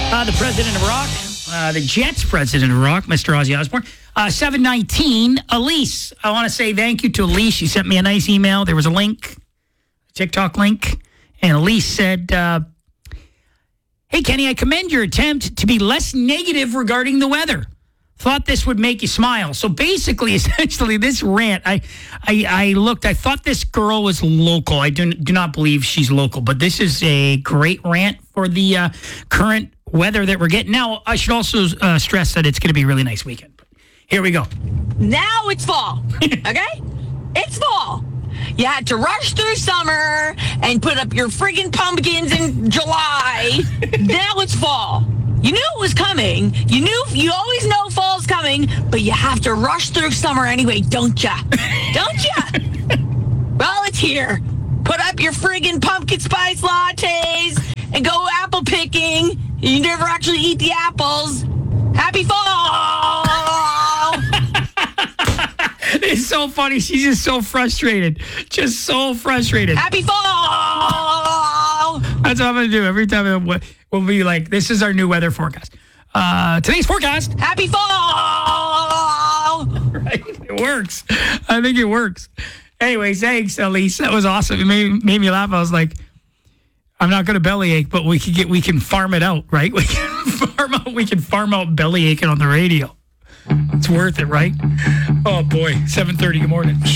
The president of rock, the Jets president of rock, Mr. Ozzy Osbourne. 719, Elise. I want to say thank you to Elise. She sent me a nice email. There was a link, a TikTok link, and Elise said, hey, Kenny, I commend your attempt to be less negative regarding the weather. Thought this would make you smile. So basically, essentially, this rant, I looked, I thought this girl was local. I do not believe she's local, but this is a great rant for the current weather that we're getting. Now, I should also stress that it's going to be a really nice weekend. Here we go. Now it's fall, okay? It's fall. You had to rush through summer and put up your friggin' pumpkins in July. Now it's fall. You knew it was coming. You always know fall's coming, but you have to rush through summer anyway, don't ya? Don't ya? Well, it's here. Put up your friggin' pumpkin spice lattes and go apple picking. You never actually eat the apples. Happy fall! It's so funny. She's just so frustrated. Just so frustrated. Happy fall! That's what I'm going to do every time. We'll be like, this is our new weather forecast. Today's forecast. Happy fall! Right? It works. I think it works. Anyways, thanks, Elise. That was awesome. It made me laugh. I was like, I'm not going to bellyache, but we can farm it out, right? We can farm out belly aching on the radio. It's worth it, right? Oh boy, 7:30. Good morning.